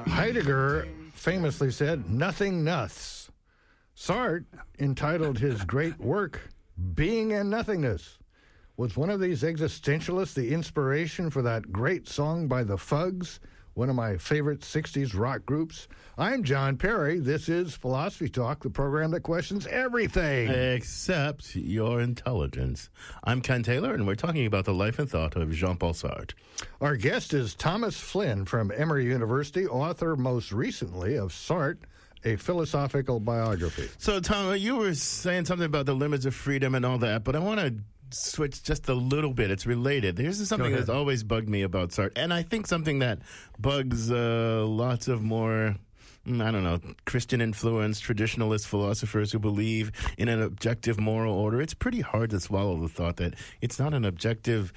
Heidegger famously said, "Nothing noths." Sartre entitled his great work, "Being and Nothingness." Was one of these existentialists the inspiration for that great song by the Fugs, one of my favorite 60s rock groups? I'm John Perry. This is Philosophy Talk, the program that questions everything except your intelligence. I'm Ken Taylor, and we're talking about the life and thought of Jean-Paul Sartre. Our guest is Thomas Flynn from Emory University, author most recently of Sartre, a philosophical biography. So, Tom, you were saying something about the limits of freedom and all that, but I want to switch just a little bit. It's related. Here's something that's always bugged me about Sartre, and I think something that bugs lots of more, I don't know, Christian influenced traditionalist philosophers who believe in an objective moral order. It's pretty hard to swallow the thought that it's not an objective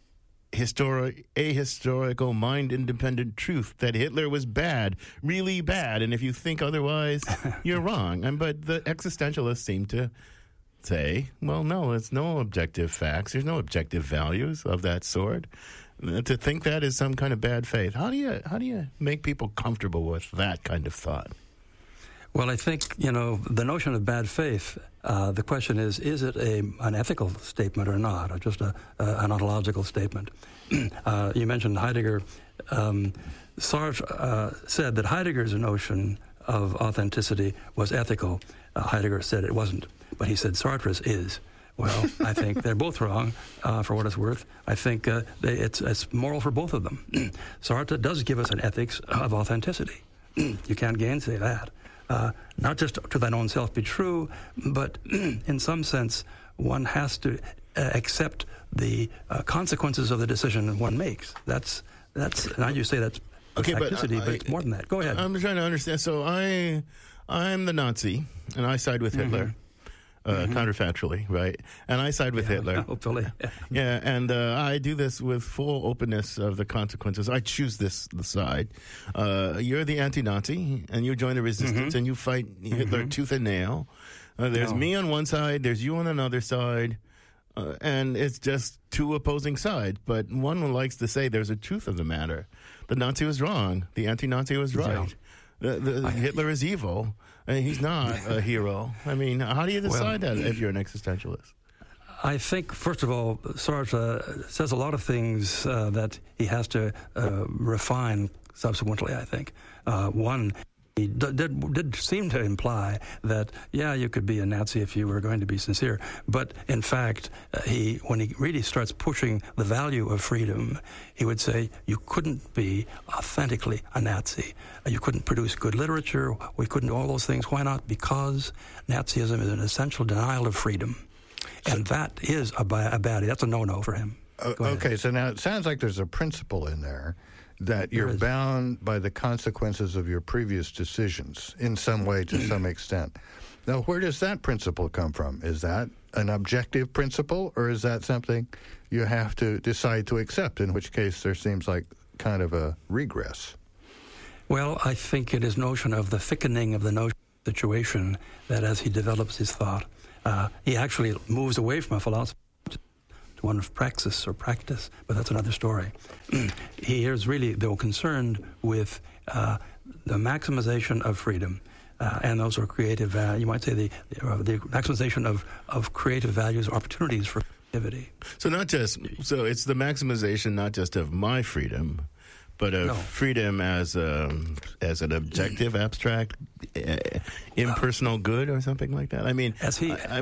ahistorical, mind-independent truth that Hitler was bad, really bad, and if you think otherwise, you're wrong. But the existentialists seem to say, well, no, it's no objective facts. There's no objective values of that sort. To think that is some kind of bad faith. How do you make people comfortable with that kind of thought? Well, I think, the notion of bad faith, the question is it an ethical statement or not, or just an ontological statement? You mentioned Heidegger. Sartre said that Heidegger's notion of authenticity was ethical. Heidegger said it wasn't, but he said Sartre's is. Well, I think they're both wrong, for what it's worth. I think it's moral for both of them. Sartre does give us an ethics of authenticity. You can't gainsay that. Not just to thine own self be true, but in some sense, one has to accept the consequences of the decision one makes. That's. Now you say that's authenticity, but it's more than that. Go ahead. I'm trying to understand. So I'm the Nazi, and I side with Hitler. Counterfactually, right? And I side with Hitler. Hopefully. Yeah, and I do this with full openness of the consequences. I choose the side. You're the anti-Nazi, and you join the resistance, and you fight Hitler tooth and nail. There's me on one side, there's you on another side, and it's just two opposing sides. But one likes to say there's a truth of the matter. The Nazi was wrong. The anti-Nazi was right. Hitler is evil. He's not a hero. I mean, how do you decide that if you're an existentialist? I think, first of all, Sartre says a lot of things that he has to refine subsequently, I think. One, he did seem to imply that, you could be a Nazi if you were going to be sincere. But in fact, when he really starts pushing the value of freedom, he would say you couldn't be authentically a Nazi. You couldn't produce good literature. We couldn't do all those things. Why not? Because Nazism is an essential denial of freedom. And that is a baddie. That's a no-no for him. Okay, so now it sounds like there's a principle in there that you're bound by the consequences of your previous decisions in some way, to some extent. Now, where does that principle come from? Is that an objective principle, or is that something you have to decide to accept, in which case there seems like kind of a regress? Well, I think it is notion of the thickening of the notion of situation that as he develops his thought, he actually moves away from a philosophy to one of praxis or practice, but that's another story. He is really, though, concerned with the maximization of freedom, and those are creative, you might say the maximization of creative values or opportunities for creativity. So it's the maximization not just of my freedom, but of freedom as an objective, abstract, impersonal good or something like that. I mean, I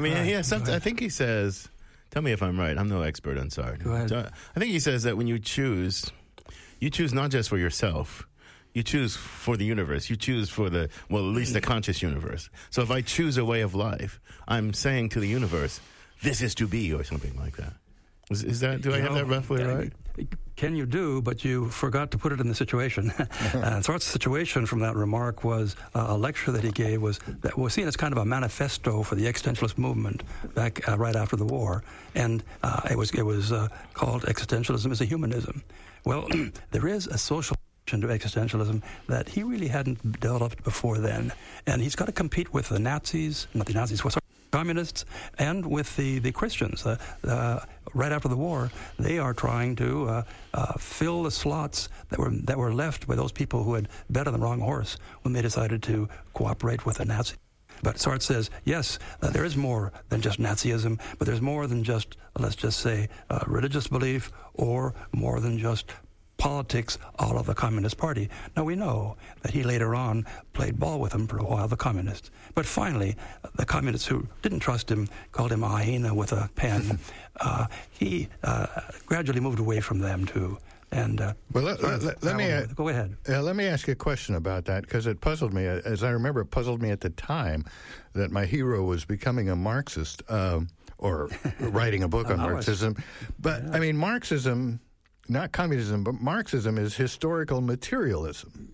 think he says, tell me if I'm right, I'm no expert on Sartre. Go ahead. I think he says that when you choose not just for yourself, you choose for the universe. You choose for at least the conscious universe. So if I choose a way of life, I'm saying to the universe, this is to be, or something like that. Is that? Do I have that roughly right? Can you do, but you forgot to put it in the situation. And Sartre's situation from that remark was a lecture that he gave was seen as kind of a manifesto for the existentialist movement back right after the war, and it was called Existentialism as a Humanism. Well, there is a social to existentialism that he really hadn't developed before then, and he's got to compete with the Nazis, not the Nazis, communists and with the Christians. Right after the war, they are trying to fill the slots that were left by those people who had bet on the wrong horse when they decided to cooperate with the Nazis. But Sartre says, yes, there is more than just Nazism, but there's more than just, let's just say, religious belief, or more than just politics all of the Communist Party. Now, we know that he later on played ball with them for a while, the communists. But finally, the communists who didn't trust him, called him a hyena with a pen, he gradually moved away from them, too. And let me go ahead. Let me ask you a question about that, because it puzzled me. As I remember, it puzzled me at the time that my hero was becoming a Marxist or writing a book on Marxism. But I mean, Marxism, not communism, but Marxism is historical materialism,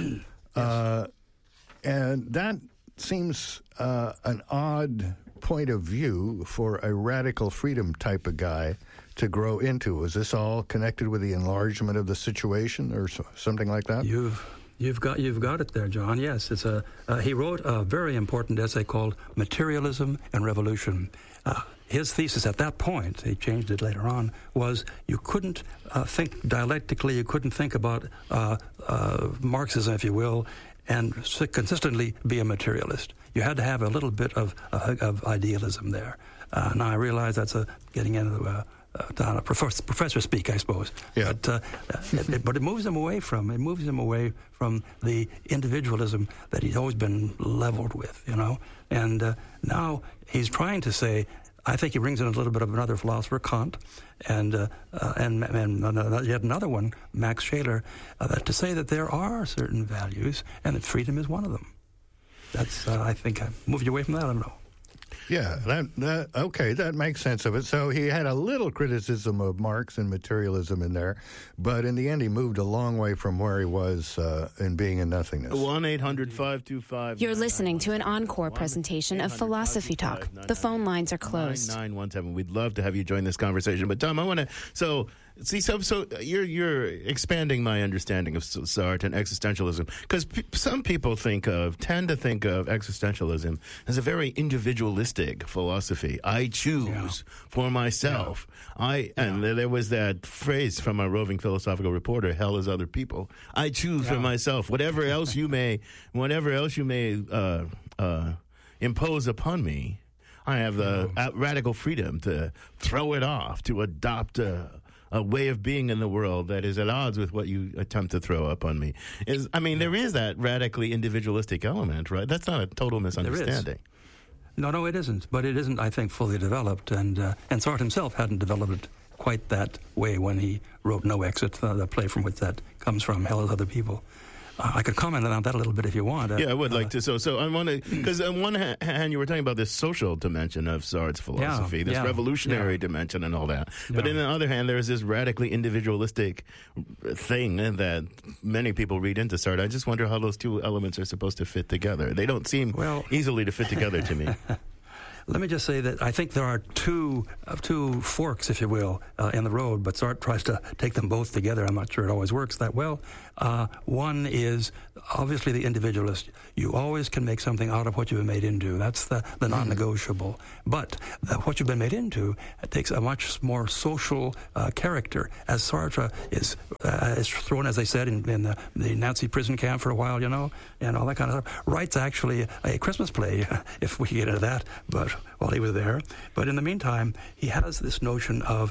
and that seems an odd point of view for a radical freedom type of guy to grow into. Is this all connected with the enlargement of the situation or something like that? You've got it there, John. Yes, it's he wrote a very important essay called Materialism and Revolution. His thesis at that point, he changed it later on, was you couldn't think dialectically, you couldn't think about Marxism, if you will, and consistently be a materialist. You had to have a little bit of idealism there. Now I realize that's getting into professor speak, I suppose. Yeah. But it moves him away from the individualism that he's always been leveled with, you know. And now he's trying to say, I think he brings in a little bit of another philosopher, Kant, and yet another one, Max Scheler, to say that there are certain values and that freedom is one of them. That's I think I moved you away from that. I don't know. Yeah, that makes sense of it. So he had a little criticism of Marx and materialism in there, but in the end he moved a long way from where he was in being in nothingness. 1-800-525. You're listening to an encore presentation of Philosophy Talk. The phone lines are closed. 9917. We'd love to have you join this conversation. But Tom, I want to so you're expanding my understanding of Sartre and existentialism, because some people tend to think of existentialism as a very individualistic philosophy. I choose for myself. And there was that phrase from a roving philosophical reporter: "Hell is other people. I choose for myself. Whatever else you may impose upon me, I have the radical freedom to throw it off, to adopt a way of being in the world that is at odds with what you attempt to throw up on me." There is that radically individualistic element, right? That's not a total misunderstanding. No, it isn't. But it isn't, I think, fully developed. And Sartre himself hadn't developed it quite that way when he wrote No Exit, the play from which that comes from, Hell is Other People. I could comment on that a little bit if you want. I would like to. So I want to, because on one hand you were talking about this social dimension of Sartre's philosophy, this revolutionary dimension and all that. But on the other hand, there's this radically individualistic thing that many people read into Sartre. I just wonder how those two elements are supposed to fit together. They don't seem easily to fit together to me. Let me just say that I think there are two forks, if you will, in the road, but Sartre tries to take them both together. I'm not sure it always works that well. One is obviously the individualist. You always can make something out of what you've been made into. That's the non-negotiable. But what you've been made into takes a much more social character, as Sartre is thrown, as I said, in the Nazi prison camp for a while, you know, and all that kind of stuff. Writes actually a Christmas play, if we get into that, but while he was there. But in the meantime, he has this notion of,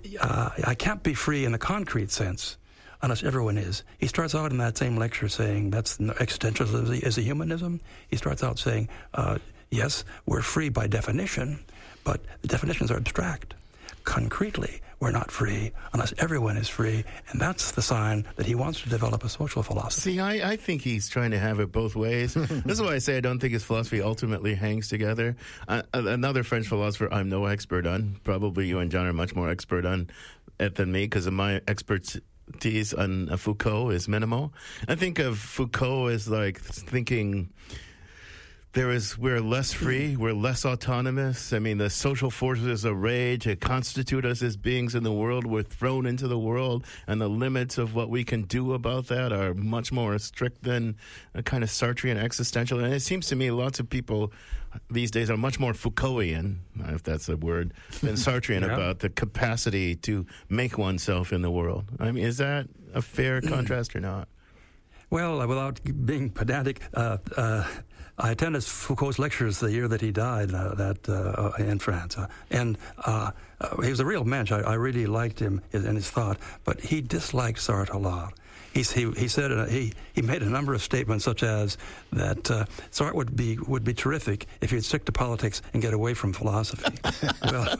I can't be free in the concrete sense unless everyone is. He starts out in that same lecture saying that's existentialism is a humanism. He starts out saying, yes, we're free by definition, but the definitions are abstract. Concretely, we're not free unless everyone is free, and that's the sign that he wants to develop a social philosophy. See, I think he's trying to have it both ways. This is why I say I don't think his philosophy ultimately hangs together. Another French philosopher I'm no expert on, probably you and John are much more expert on it than me, because of my expertise on Foucault is minimal. I think of Foucault as like thinking we're less free, we're less autonomous. I mean, the social forces of rage that constitute us as beings in the world, we're thrown into the world, and the limits of what we can do about that are much more strict than a kind of Sartrean existential. And it seems to me lots of people these days are much more Foucaultian, if that's a word, than Sartrean about the capacity to make oneself in the world. I mean, is that a fair contrast or not? Well, without being pedantic, I attended Foucault's lectures the year that he died in France. And he was a real mensch. I really liked him in his thought, but he disliked Sartre a lot. He said he made a number of statements such as that Sartre would be terrific if he'd stick to politics and get away from philosophy. Well,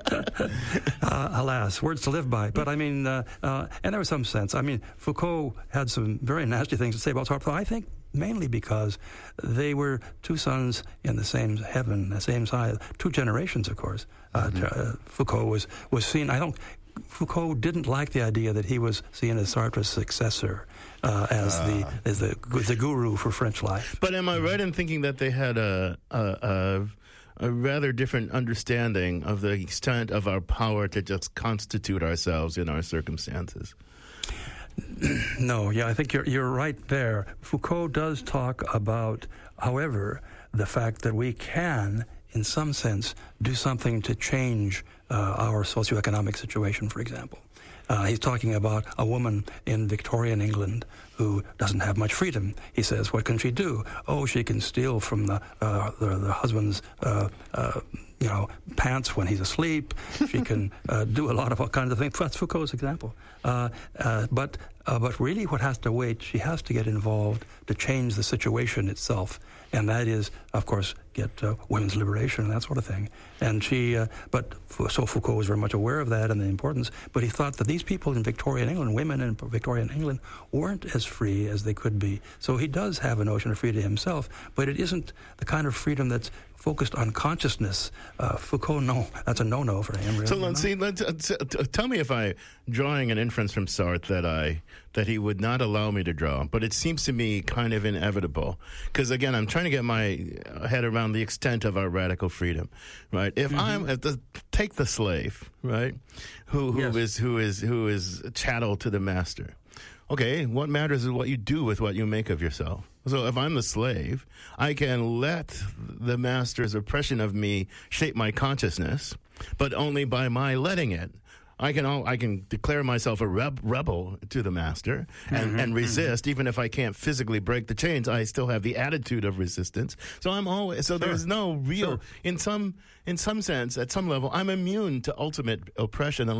alas, words to live by. But I mean, and there was some sense. I mean, Foucault had some very nasty things to say about Sartre. I think mainly because they were two sons in the same heaven, the same side, two generations, of course. Foucault was seen. Foucault didn't like the idea that he was seen as Sartre's successor, as the guru for French life. But am I right in thinking that they had a rather different understanding of the extent of our power to just constitute ourselves in our circumstances? No, I think you're right there. Foucault does talk about, however, the fact that we can, in some sense, do something to change our socioeconomic situation, for example. He's talking about a woman in Victorian England who doesn't have much freedom. He says, what can she do? Oh, she can steal from the husband's pants when he's asleep. She can do a lot of all kinds of things. That's Foucault's example. But really what has to wait, she has to get involved to change the situation itself. And that is, of course, get women's liberation and that sort of thing. And so Foucault was very much aware of that and the importance, but he thought that these people in Victorian England, women in Victorian England, weren't as free as they could be. So he does have a notion of freedom himself, but it isn't the kind of freedom that's focused on consciousness. Foucault, no, that's a no-no for him. Really. So let's see. Tell me if I'm drawing an inference from Sartre that he would not allow me to draw, but it seems to me kind of inevitable. Because again, I'm trying to get my head around the extent of our radical freedom, right? If take the slave, right, who is chattel to the master. Okay, what matters is what you do with what you make of yourself. So if I'm the slave, I can let the master's oppression of me shape my consciousness, but only by my letting it. I can declare myself a rebel to the master and resist, even if I can't physically break the chains. I still have the attitude of resistance. So there's no real in some sense, at some level, I'm immune to ultimate oppression.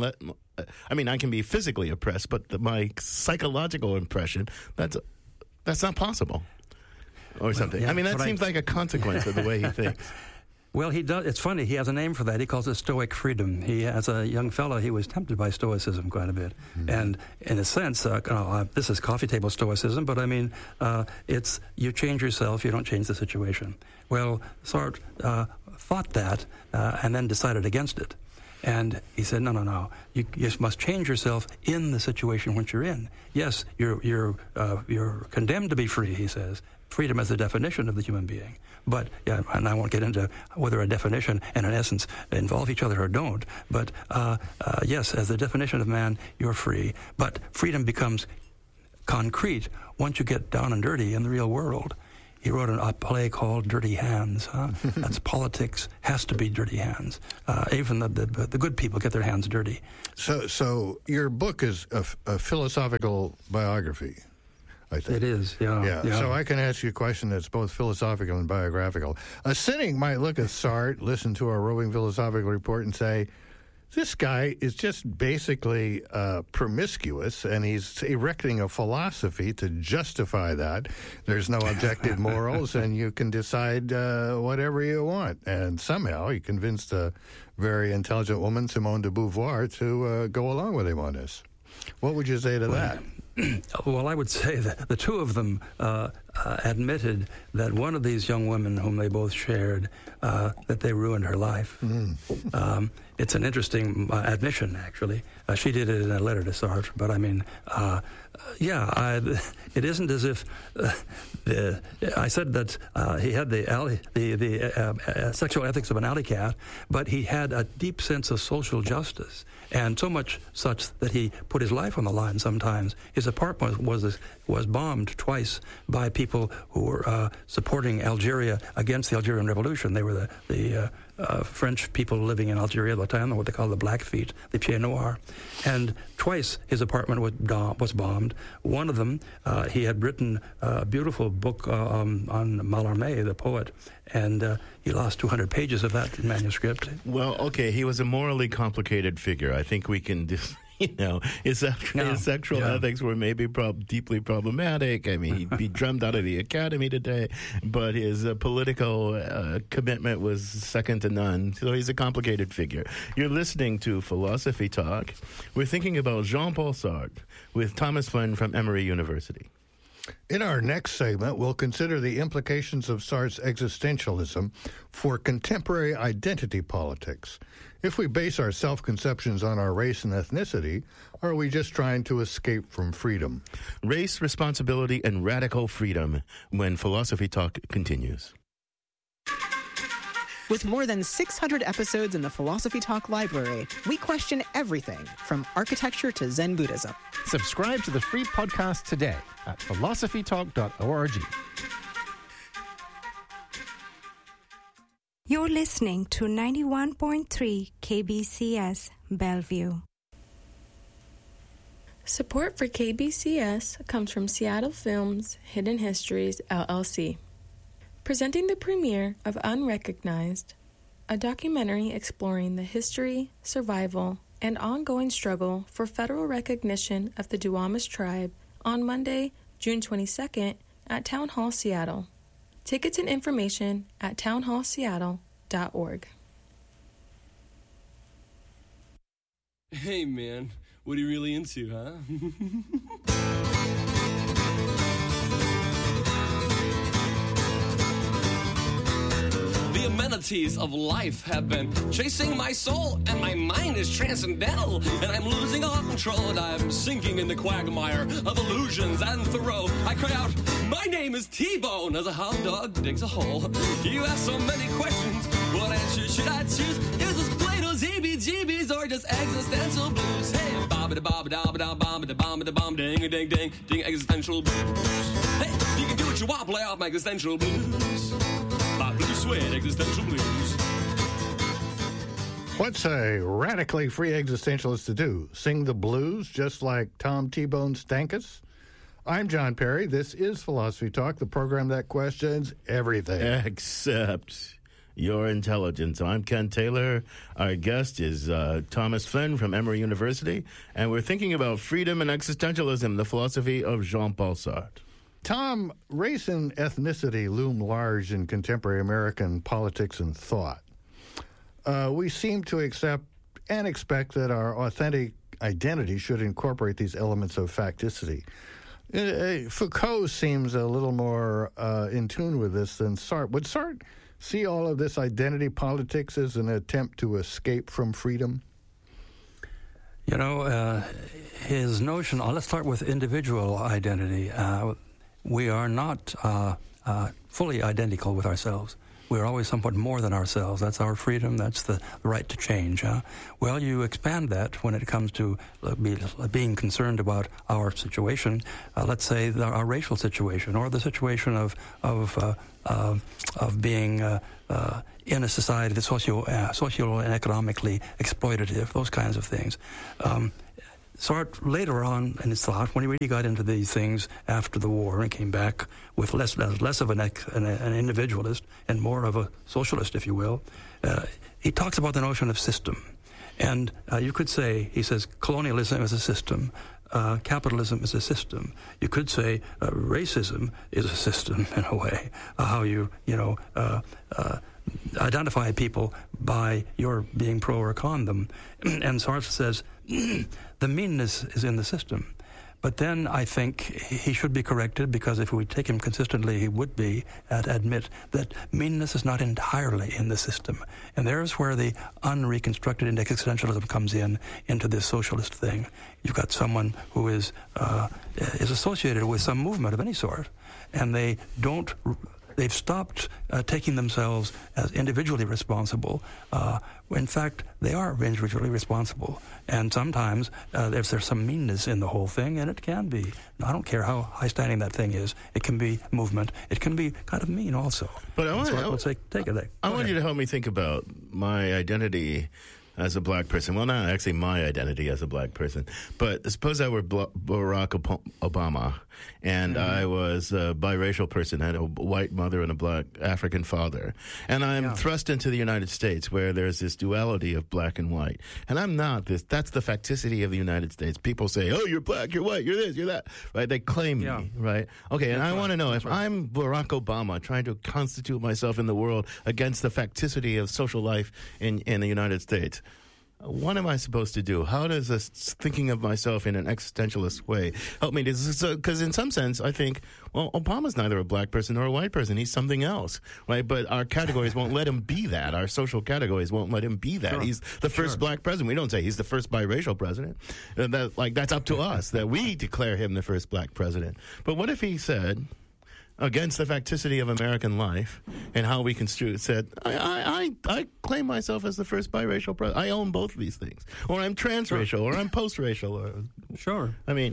I can be physically oppressed, but my psychological oppression, that's not possible, or something. Yeah, that seems like a consequence of the way he thinks. Well, he does. It's funny. He has a name for that. He calls it Stoic freedom. As a young fellow, he was tempted by Stoicism quite a bit. And in a sense, this is coffee table Stoicism, but it's you change yourself, you don't change the situation. Well, Sartre thought that and then decided against it. And he said, no. You must change yourself in the situation which you're in. Yes, you're condemned to be free, he says. Freedom as the definition of the human being. But, and I won't get into whether a definition and an essence involve each other or don't, but yes, as the definition of man, you're free. But freedom becomes concrete once you get down and dirty in the real world. He wrote a play called Dirty Hands. That's politics, has to be dirty hands. Even the good people get their hands dirty. So your book is a philosophical biography, I think. It is, yeah. So I can ask you a question that's both philosophical and biographical. A cynic might look at Sartre, listen to our roving philosophical report, and say, this guy is just basically promiscuous, and he's erecting a philosophy to justify that. There's no objective morals, and you can decide whatever you want. And somehow he convinced a very intelligent woman, Simone de Beauvoir, to go along with him on this. What would you say to that? Well, I would say that the two of them admitted that one of these young women whom they both shared, that they ruined her life. It's an interesting admission, actually. She did it in a letter to Sartre, but I mean, it isn't as if I said that he had the sexual ethics of an alley cat, but he had a deep sense of social justice, and so much such that he put his life on the line sometimes. His apartment was bombed twice by people who were supporting Algeria against the Algerian Revolution. They were the French people living in Algeria at the time, what they call the Blackfeet, the Pieds Noirs. And twice his apartment was bombed. One of them, he had written a beautiful book on Mallarmé, the poet, and he lost 200 pages of that manuscript. Well, okay, he was a morally complicated figure. I think we can his sexual ethics were maybe deeply problematic. I mean, he'd be drummed out of the academy today, but his political commitment was second to none. So he's a complicated figure. You're listening to Philosophy Talk. We're thinking about Jean-Paul Sartre with Thomas Flynn from Emory University. In our next segment, we'll consider the implications of Sartre's existentialism for contemporary identity politics. If we base our self-conceptions on our race and ethnicity, are we just trying to escape from freedom? Race, responsibility, and radical freedom when Philosophy Talk continues. With more than 600 episodes in the Philosophy Talk library, we question everything from architecture to Zen Buddhism. Subscribe to the free podcast today at philosophytalk.org. You're listening to 91.3 KBCS Bellevue. Support for KBCS comes from Seattle Films Hidden Histories, LLC. Presenting the premiere of Unrecognized, a documentary exploring the history, survival, and ongoing struggle for federal recognition of the Duwamish tribe on Monday, June 22nd at Town Hall Seattle. Tickets and information at townhallseattle.org. Hey man, what are you really into, huh? The amenities of life have been chasing my soul, and my mind is transcendental, and I'm losing all control, and I'm sinking in the quagmire of illusions and Thoreau. I cry out, my name is T-Bone, as a hound dog digs a hole. You ask so many questions, what answer should I choose? Is this Plato's EBGBs or just existential blues? Hey, bob-a-da-bob-a-da-bob-a-da-bomb-a-da-bomb, ding-a-ding-ding, ding existential blues. Hey, you can do what you want, play off my existential blues. Blue Suede Existential Blues. What's a radically free existentialist to do? Sing the blues just like Tom T-Bone Stankus? I'm John Perry. This is Philosophy Talk, the program that questions everything. Except your intelligence. I'm Ken Taylor. Our guest is Thomas Flynn from Emory University, and we're thinking about freedom and existentialism, the philosophy of Jean-Paul Sartre. Tom, race and ethnicity loom large in contemporary American politics and thought. We seem to accept and expect that our authentic identity should incorporate these elements of facticity. Foucault seems a little more in tune with this than Sartre. Would Sartre see all of this identity politics as an attempt to escape from freedom? You know, his notion, let's start with individual identity. We are not fully identical with ourselves. We're always somewhat more than ourselves. That's our freedom. That's the right to change. Well, you expand that when it comes to being concerned about our situation. Let's say our racial situation, or the situation of being in a society that's social and economically exploitative. Those kinds of things. Sartre, later on in his thought, when he really got into these things after the war and came back with less of an individualist and more of a socialist, if you will, he talks about the notion of system. And you could say, he says, colonialism is a system, capitalism is a system. You could say racism is a system in a way, how you identify people by your being pro or con them. And Sartre says, the meanness is in the system. But then I think he should be corrected, because if we take him consistently, he would be admit that meanness is not entirely in the system. And there's where the unreconstructed existentialism comes into this socialist thing. You've got someone who is associated with some movement of any sort, and they've stopped taking themselves as individually responsible. In fact, they are individually responsible. And sometimes if there's some meanness in the whole thing, and it can be, I don't care how high-standing that thing is, it can be movement. It can be kind of mean also. But I want you to help me think about my identity as a black person. Well, not actually my identity as a black person, but suppose I were Barack Obama, and I was a biracial person, had a white mother and a black African father, and I'm thrust into the United States where there's this duality of black and white, and I'm not this. That's the facticity of the United States. People say, oh, you're black, you're white, you're this, you're that, right? They claim me, right? Okay, and I want to know if I'm Barack Obama trying to constitute myself in the world against the facticity of social life in the United States. What am I supposed to do? How does this thinking of myself in an existentialist way help me? Because in some sense, I think, well, Obama's neither a black person nor a white person. He's something else, right? But our categories won't let him be that. Our social categories won't let him be that. Sure. He's the first black president. We don't say he's the first biracial president. That's up to us, that we declare him the first black president. But what if he said, against the facticity of American life and how we construe it, said, I claim myself as the first biracial president. I own both of these things. Or I'm transracial, or I'm post-racial. I mean,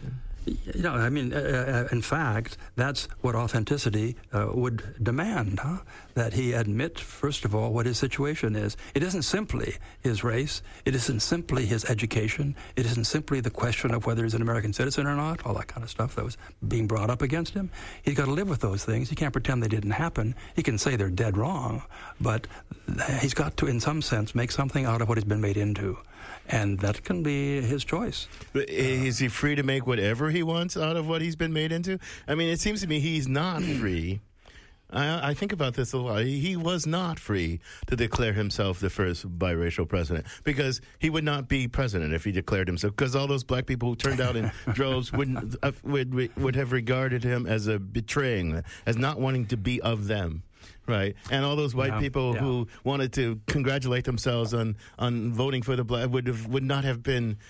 in fact, that's what authenticity would demand, that he admit, first of all, what his situation is. It isn't simply his race. It isn't simply his education. It isn't simply the question of whether he's an American citizen or not, all that kind of stuff that was being brought up against him. He's got to live with those things. He can't pretend they didn't happen. He can say they're dead wrong, but he's got to, in some sense, make something out of what he's been made into. And that can be his choice. But is he free to make whatever he wants out of what he's been made into? I mean, it seems to me he's not free. I think about this a lot. He was not free to declare himself the first biracial president, because he would not be president if he declared himself, because all those black people who turned out in droves would have regarded him as betraying, as not wanting to be of them. Right, and all those white people who wanted to congratulate themselves on voting for the black would not have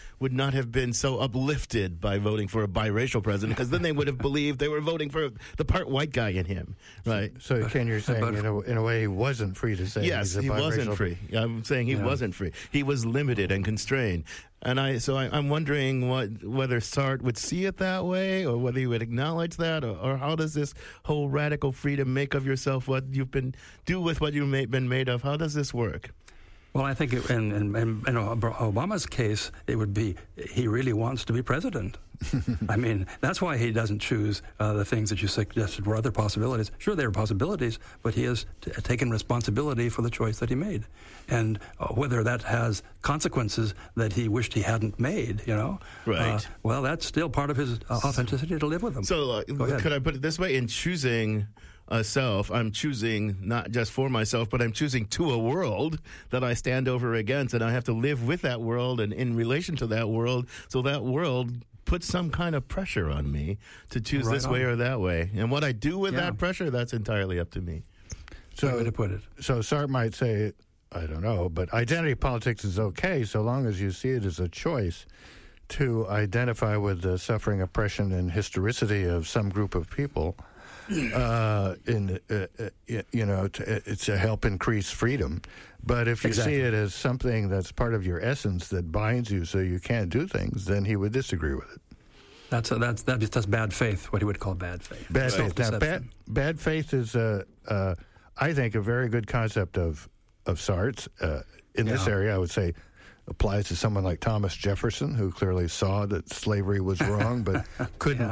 been so uplifted by voting for a biracial president, because then they would have believed they were voting for the part white guy in him. Right. So Ken, you're saying in a way he wasn't free to say yes, he wasn't free. I'm saying he wasn't free. He was limited and constrained. And I'm wondering whether Sartre would see it that way, or whether he would acknowledge that, or how does this whole radical freedom make of yourself what you've do with what you've been made of? How does this work? Well, I think in Obama's case, it would be he really wants to be president. I mean, that's why he doesn't choose the things that you suggested were other possibilities. Sure, there are possibilities, but he has taken responsibility for the choice that he made. And whether that has consequences that he wished he hadn't made, right. Well, that's still part of his authenticity to live with them. So could I put it this way? In choosing a self, I'm choosing not just for myself, but I'm choosing to a world that I stand over against, and I have to live with that world and in relation to that world, so that world puts some kind of pressure on me to choose this way or that way. And what I do with that pressure, that's entirely up to me. So way to put it. So Sartre might say, I don't know, but identity politics is okay so long as you see it as a choice to identify with the suffering, oppression, and historicity of some group of people. To help increase freedom. But if you see it as something that's part of your essence that binds you so you can't do things, then he would disagree with it. That's bad faith, what he would call bad faith. Bad faith. Now, bad faith is, I think, a very good concept of Sartre's. In this area, I would say, applies to someone like Thomas Jefferson, who clearly saw that slavery was wrong, but couldn't